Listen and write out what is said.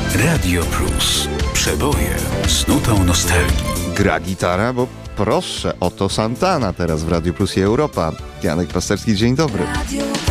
Radio Plus. Przeboje z nutą nostalgii. Gra gitara, bo proszę, oto Santana teraz w Radio Plus i Europa. Janek Pasterski, dzień dobry.